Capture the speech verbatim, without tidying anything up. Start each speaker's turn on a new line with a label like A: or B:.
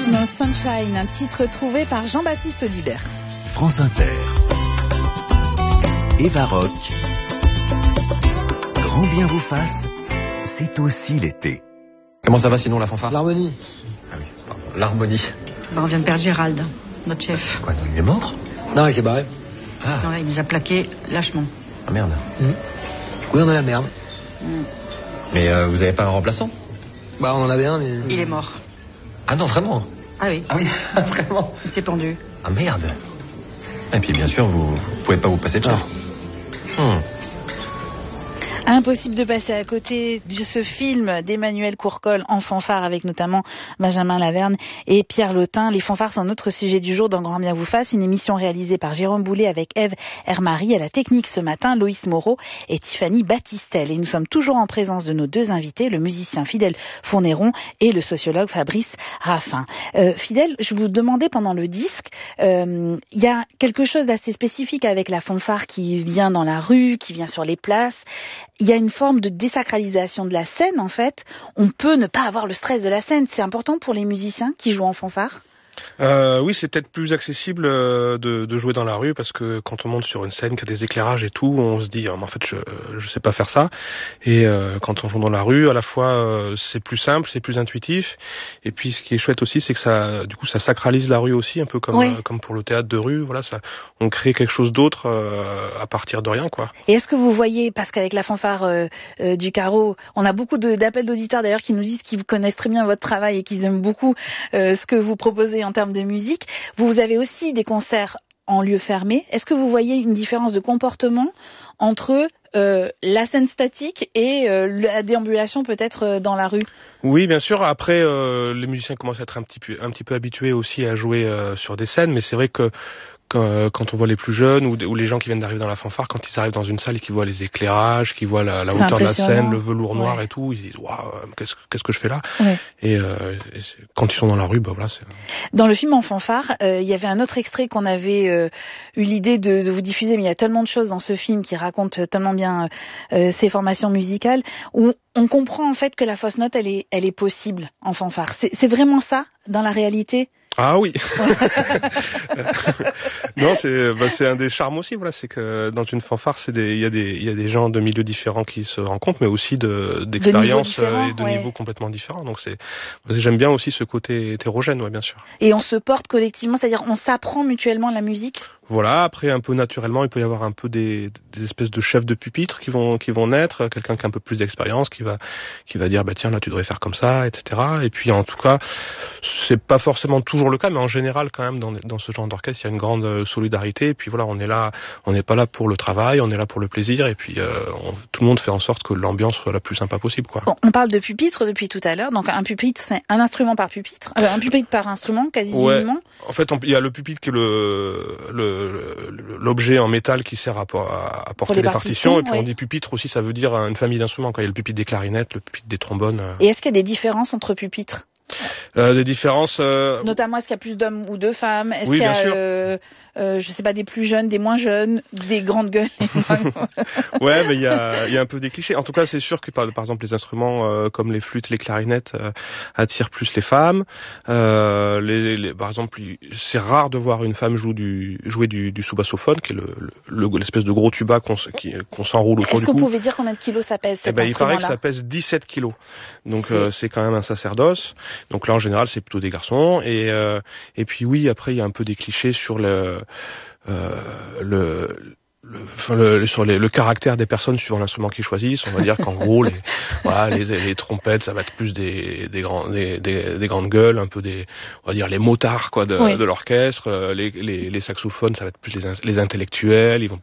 A: No Sunshine, un titre trouvé par Jean-Baptiste Audibert.
B: France Inter. Eva Rock. Grand bien vous fasse, c'est aussi l'été.
C: Comment ça va sinon la fanfare?
D: L'harmonie.
C: Ah oui, pardon, l'harmonie.
E: Ben, on vient de perdre Gérald, notre chef.
C: Quoi, non, il est mort?
D: Non, il s'est barré.
C: Ah.
E: Non, il nous a plaqué lâchement.
C: Ah merde.
D: Mmh. Oui, on a la merde.
E: Mmh.
C: Mais euh, vous avez pas un remplaçant?
D: Bah, on en avait un, mais...
E: Il est mort.
C: Ah non, vraiment?
E: Ah oui.
C: Ah oui, vraiment?
E: Il s'est pendu.
C: Ah merde. Et puis bien sûr, vous, vous pouvez pas vous passer de chef. Hmm.
A: Impossible de passer à côté de ce film d'Emmanuel Courcol en fanfare avec notamment Benjamin Laverne et Pierre Lotin. Les fanfares sont notre sujet du jour dans Grand bien vous fasse, une émission réalisée par Jérôme Boulet avec Ève Hermary à la technique ce matin, Loïs Moreau et Tiffany Battistel. Et nous sommes toujours en présence de nos deux invités, le musicien Fidèle Fournéron et le sociologue Fabrice Raffin. Euh, Fidèle, je vous demandais pendant le disque, il euh, y a quelque chose d'assez spécifique avec la fanfare qui vient dans la rue, qui vient sur les places. Il y a une forme de désacralisation de la scène, en fait. On peut ne pas avoir le stress de la scène. C'est important pour les musiciens qui jouent en fanfare.
F: Euh, oui, c'est peut-être plus accessible euh, de, de jouer dans la rue parce que quand on monte sur une scène, qu'il y a des éclairages et tout, on se dit oh, mais en fait je je sais pas faire ça. Et euh, quand on joue dans la rue, à la fois euh, c'est plus simple, c'est plus intuitif. Et puis ce qui est chouette aussi, c'est que ça, du coup, ça sacralise la rue aussi, un peu comme
A: oui.
F: euh, comme pour le théâtre de rue. Voilà, ça, on crée quelque chose d'autre euh, à partir de rien, quoi.
A: Et est-ce que vous voyez, parce qu'avec la fanfare euh, euh, du Carreau, on a beaucoup de, d'appels d'auditeurs d'ailleurs qui nous disent qu'ils connaissent très bien votre travail et qu'ils aiment beaucoup euh, ce que vous proposez en termes de musique. Vous avez aussi des concerts en lieu fermé. Est-ce que vous voyez une différence de comportement entre euh, la scène statique et euh, la déambulation peut-être euh, dans la rue?
F: Oui, bien sûr. Après, euh, les musiciens commencent à être un petit peu, un petit peu habitués aussi à jouer euh, sur des scènes, mais c'est vrai que quand on voit les plus jeunes ou, ou les gens qui viennent d'arriver dans la fanfare, quand ils arrivent dans une salle et qu'ils voient les éclairages, qu'ils voient la, la hauteur de la scène, le velours noir ouais. et tout, ils se disent waouh, qu'est-ce, qu'est-ce que je fais là ouais. Et, euh, et quand ils sont dans la rue, bah voilà. C'est...
A: Dans le film en fanfare, il euh, y avait un autre extrait qu'on avait euh, eu l'idée de, de vous diffuser, mais il y a tellement de choses dans ce film qui raconte tellement bien euh, ses formations musicales où on comprend en fait que la fausse note, elle est, elle est possible en fanfare. C'est, c'est vraiment ça dans la réalité?
F: Ah oui. Non, c'est bah, c'est un des charmes aussi. Voilà, c'est que dans une fanfare, c'est des il y a des il y a des gens de milieux différents qui se rencontrent, mais aussi de d'expériences de et de ouais. niveaux complètement différents. Donc c'est j'aime bien aussi ce côté hétérogène, ouais, bien sûr.
A: Et on se porte collectivement, c'est-à-dire on s'apprend mutuellement la musique.
F: Voilà, après un peu naturellement, il peut y avoir un peu des, des espèces de chefs de pupitre qui vont qui vont naître, quelqu'un qui a un peu plus d'expérience, qui va qui va dire bah tiens là tu devrais faire comme ça, et cetera. Et puis en tout cas, c'est pas forcément toujours le cas, mais en général quand même dans dans ce genre d'orchestre, il y a une grande solidarité. Et puis voilà, on est là, on n'est pas là pour le travail, on est là pour le plaisir. Et puis euh, on, tout le monde fait en sorte que l'ambiance soit la plus sympa possible, quoi.
A: Bon, on parle de pupitre depuis tout à l'heure, donc un pupitre c'est un instrument par pupitre, euh, un pupitre par instrument quasiment.
F: Ouais. En fait, il y a le pupitre qui est le le l'objet en métal qui sert à, à, à porter les, les partitions, partitions et puis ouais. on dit pupitre aussi, ça veut dire une famille d'instruments. Quand il y a le pupitre des clarinettes, le pupitre des trombones.
A: Et est-ce qu'il y a des différences entre pupitres?
F: Euh, des différences. Euh...
A: Notamment, est-ce qu'il y a plus d'hommes ou de femmes? Est-ce
F: oui,
A: qu'il y a,
F: bien sûr.
A: Euh, euh, je sais pas, des plus jeunes, des moins jeunes, des grandes gueules?
F: Ouais, mais il y a, il y a un peu des clichés. En tout cas, c'est sûr que par, par exemple les instruments euh, comme les flûtes, les clarinettes euh, attirent plus les femmes. Euh, les, les, par exemple, c'est rare de voir une femme jouer du, jouer du, du sous-bassophone, qui est le, le, l'espèce de gros tuba qu'on, qui, qu'on s'enroule autour
A: est-ce
F: du
A: cou. Est-ce que vous
F: cou.
A: pouvez dire combien de kilos ça pèse?
F: Eh ben, il paraît que ça pèse dix-sept kilos. Donc c'est, euh, c'est quand même un sacerdoce. Donc là, en général, c'est plutôt des garçons. Et euh, et puis oui, après, il y a un peu des clichés sur le euh, le Le, enfin, le, sur les, le caractère des personnes suivant l'instrument qu'ils choisissent. On va dire qu'en gros, les, voilà, les, les trompettes, ça va être plus des, des, grands, des, des, des grandes gueules, un peu des, on va dire les motards quoi de, oui. de l'orchestre. Les, les, les saxophones, ça va être plus les, les intellectuels. Ils vont